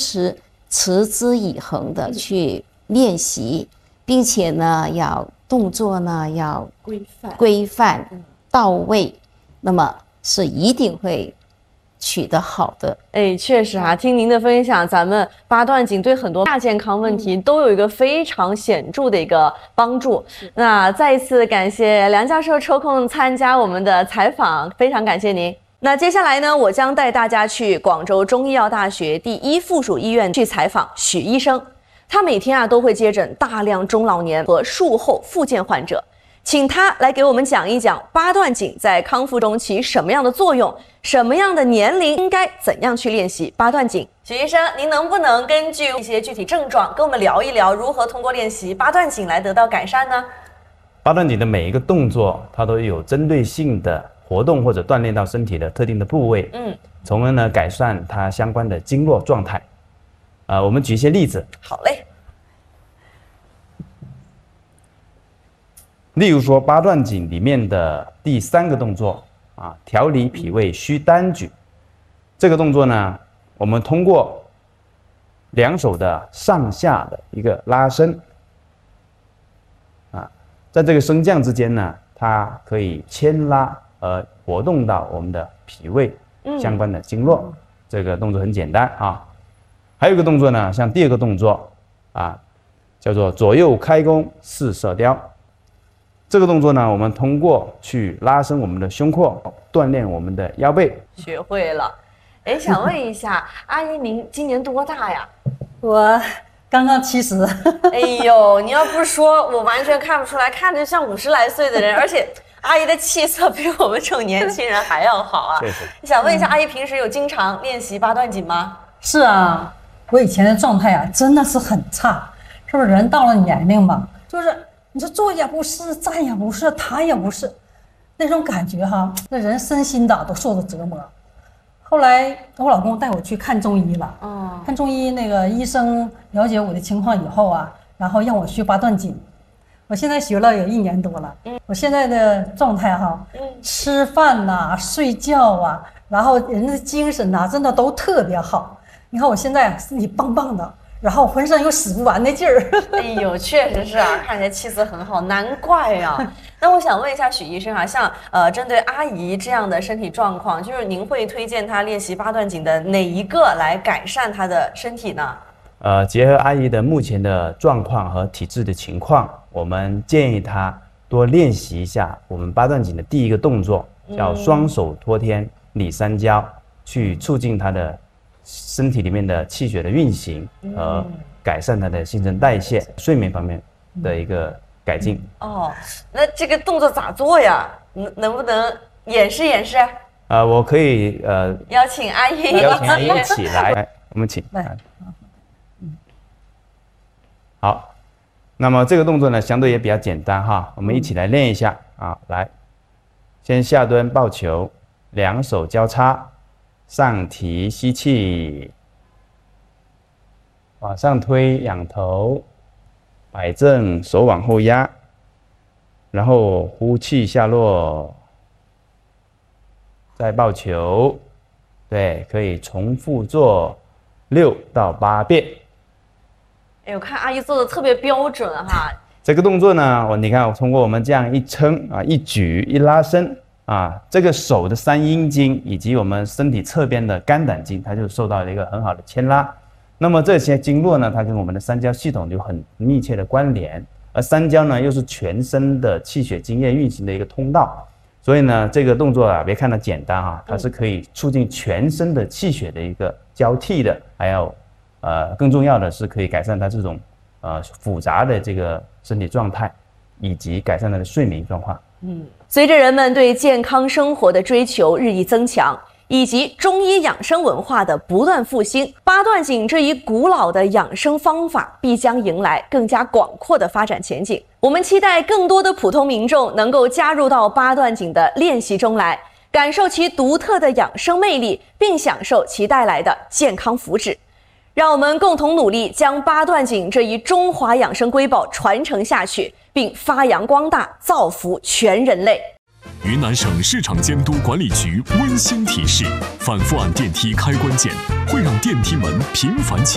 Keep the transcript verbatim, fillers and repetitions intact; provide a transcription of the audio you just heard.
时持之以恒的去练习，并且呢，要动作呢要规范、 规范到位，那么是一定会取得好的。 哎，确实啊，听您的分享，咱们八段锦对很多亚健康问题都有一个非常显著的一个帮助。那再一次感谢梁教授抽空参加我们的采访，非常感谢您。那接下来呢，我将带大家去广州中医药大学第一附属医院去采访许医生。他每天啊都会接诊大量中老年和术后复健患者，请他来给我们讲一讲八段锦在康复中起什么样的作用，什么样的年龄应该怎样去练习八段锦。许医生，您能不能根据一些具体症状跟我们聊一聊，如何通过练习八段锦来得到改善呢？ 八段锦的每一个动作，它都有针对性的活动或者锻炼到身体的特定的部位，嗯，从而呢改善它相关的经络状态。呃，我们举一些例子。 好嘞。 例如说八段锦里面的第三个动作啊，调理脾胃虚单举。这个动作呢，我们通过两手的上下的一个拉伸，啊，在这个升降之间呢，它可以牵拉而活动到我们的脾胃相关的经络。嗯、这个动作很简单啊。还有一个动作呢，像第二个动作啊，叫做左右开弓四射雕。这个动作呢，我们通过去拉伸我们的胸廓，锻炼我们的腰背。 学会了。哎，想问一下，阿姨您今年多大呀？ 我刚刚七十。 哎呦，你要不说，我完全看不出来，看着像五十来岁的人，而且阿姨的气色比我们这种年轻人还要好啊。 谢谢。 想问一下，阿姨平时有经常练习八段锦吗？ 是啊，我以前的状态啊，真的是很差。是不是人到了年龄嘛，就是你说坐也不是，站也不是，躺也不是，那种感觉哈，那人身心的都受着折磨。后来我老公带我去看中医了，哦，看中医那个医生了解我的情况以后啊，然后让我学八段锦。我现在学了有一年多了，嗯，我现在的状态哈，嗯，吃饭呐、啊、睡觉啊，然后人的精神呐、啊，真的都特别好。你看我现在身体棒棒的，然后浑身有使不完的劲儿。 哎呦，确实是啊，看起来气色很好，难怪啊。那我想问一下许医生啊，像呃针对阿姨这样的身体状况，就是您会推荐她练习八段锦的哪一个来改善她的身体呢？ 呃，结合阿姨的目前的状况和体质的情况，我们建议她多练习一下我们八段锦的第一个动作，叫双手托天理三焦，嗯、去促进她的身体里面的气血的运行和改善她的新陈代谢、嗯、睡眠方面的一个改进。 哦，那这个动作咋做呀？能能不能演示演示？ 呃，我可以呃邀请阿姨， 邀请阿姨一起来，来我们请来。好，那么这个动作呢，相对也比较简单哈，我们一起来练一下啊。来，先下蹲抱球，两手交叉，上提吸气，往上推仰头，摆正手往后压，然后呼气下落，再抱球，对，可以重复做六到八遍。 哎，我看阿姨做的特别标准哈。 这个动作呢，我你看，我通过我们这样一撑啊，一举一拉伸啊，这个手的三阴经以及我们身体侧边的肝胆经，它就受到了一个很好的牵拉。那么这些经络呢，它跟我们的三焦系统有很密切的关联，而三焦呢又是全身的气血津液运行的一个通道，所以呢，这个动作啊，别看它简单啊，它是可以促进全身的气血的一个交替的，还有。呃，更重要的是可以改善他这种呃复杂的这个身体状态，以及改善他的睡眠状况。 嗯，随着人们对健康生活的追求日益增强，以及中医养生文化的不断复兴，八段锦这一古老的养生方法必将迎来更加广阔的发展前景。我们期待更多的普通民众能够加入到八段锦的练习中来，感受其独特的养生魅力，并享受其带来的健康福祉。让我们共同努力，将八段锦这一中华养生瑰宝传承下去，并发扬光大，造福全人类。 云南省市场监督管理局温馨提示：反复按电梯开关键会让电梯门频繁启